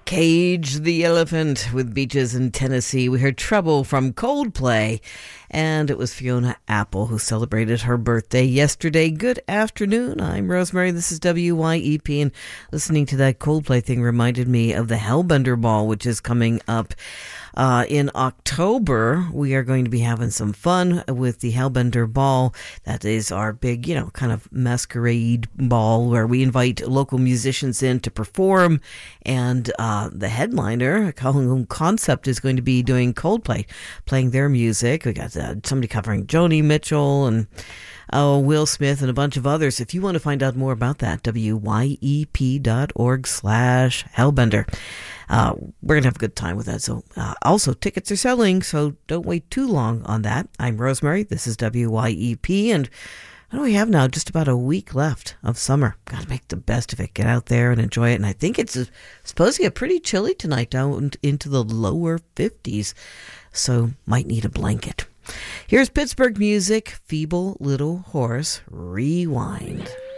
Cage the Elephant with Beaches in Tennessee. We heard Trouble from Coldplay, and it was Fiona Apple who celebrated her birthday yesterday. Good afternoon. I'm Rosemary. This is WYEP, and listening to that Coldplay thing reminded me of the Hellbender Ball, which is coming up in October. We are going to be having some fun with the Hellbender Ball. That is our big, kind of masquerade ball where we invite local musicians in to perform, and the headliner, Concept, is going to be doing Coldplay, playing their music. We got somebody covering Joni Mitchell and Will Smith and a bunch of others. If you want to find out more about that, wyep.org/Hellbender. We're going to have a good time with that. So also, tickets are selling, so don't wait too long on that. I'm Rosemary. This is WYEP, and what do we have now? Just about a week left of summer. Got to make the best of it. Get out there and enjoy it. And I think it's supposed to get pretty chilly tonight, down into the lower 50s. So might need a blanket. Here's Pittsburgh music, Feeble Little Horse, Rewind.